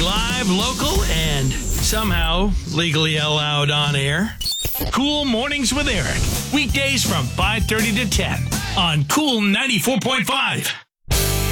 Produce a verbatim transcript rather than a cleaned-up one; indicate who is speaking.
Speaker 1: live, local, and somehow legally allowed on air. Cool Mornings with Eric. Weekdays from five thirty to ten on Cool ninety-four point five.